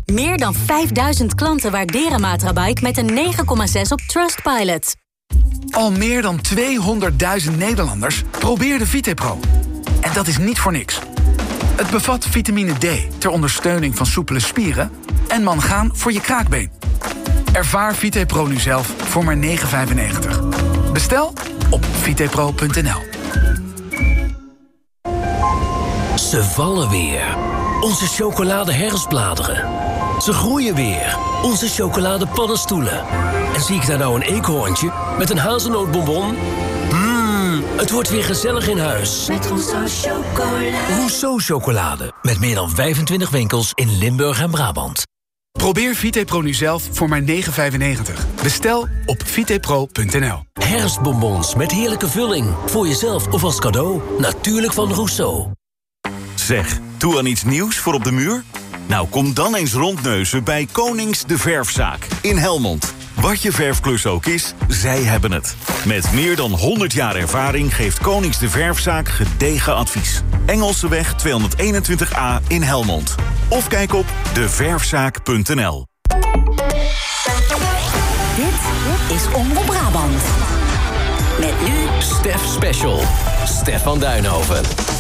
Meer dan 5000 klanten waarderen Matrabike met een 9,6 op Trustpilot. Al meer dan 200.000 Nederlanders probeerden VitePro. En dat is niet voor niks. Het bevat vitamine D ter ondersteuning van soepele spieren en mangaan voor je kraakbeen. Ervaar VitePro nu zelf voor maar €9,95. Bestel op vitepro.nl. Ze vallen weer. Onze chocolade herfstbladeren. Ze groeien weer. Onze chocolade paddenstoelen. En zie ik daar nou een eekhoorntje met een hazelnootbonbon? Het wordt weer gezellig in huis. Met Rousseau chocolade. Rousseau chocolade. Met meer dan 25 winkels in Limburg en Brabant. Probeer VitePro nu zelf voor maar €9,95. Bestel op vitepro.nl. Herfstbonbons met heerlijke vulling. Voor jezelf of als cadeau. Natuurlijk van Rousseau. Zeg, toe aan iets nieuws voor op de muur? Nou, kom dan eens rondneuzen bij Konings de Verfzaak in Helmond. Wat je verfklus ook is, zij hebben het. Met meer dan 100 jaar ervaring geeft Konings de Verfzaak gedegen advies. Engelseweg 221A in Helmond. Of kijk op deverfzaak.nl. Dit is Omroep Brabant. Met nu Stef Special. Stef van Duinhoven.